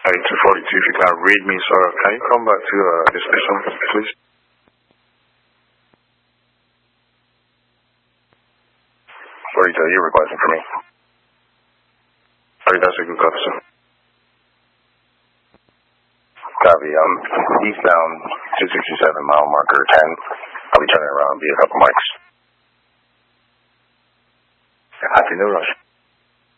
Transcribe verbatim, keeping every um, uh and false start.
Hey, two forty-two, if you can read me, sir, can you come back to uh, the station, please? forty-two, you're requesting for me. Sorry, that's a good copy, sir. Copy, um, eastbound two sixty-seven, mile marker ten. I'll be turning around, be a couple mics. Happy New Rush.